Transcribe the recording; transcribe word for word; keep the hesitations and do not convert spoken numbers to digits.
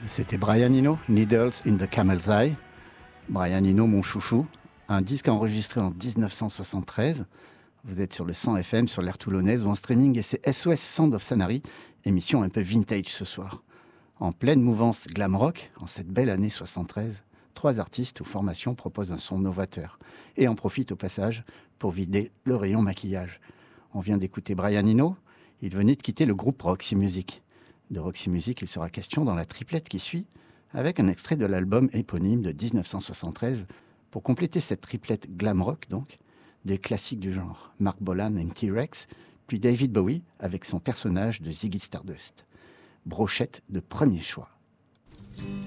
C'était Brian Eno, Needles in the Camel's Eye. Brian Eno, mon chouchou, un disque enregistré en dix-neuf cent soixante-treize. Vous êtes sur le cent F M, sur l'air toulonnaise ou en streaming, et c'est S O S Sound of Sanary, émission un peu vintage ce soir. En pleine mouvance glam rock, en cette belle année soixante-treize, trois artistes ou formations proposent un son novateur et en profitent au passage pour vider le rayon maquillage. On vient d'écouter Brian Eno, il venait de quitter le groupe Roxy Music. De Roxy Music, il sera question dans la triplette qui suit, avec un extrait de l'album éponyme de dix-neuf cent soixante-treize, pour compléter cette triplette glam rock donc, des classiques du genre, Mark Bolan et T-Rex, puis David Bowie avec son personnage de Ziggy Stardust. Brochette de premier choix.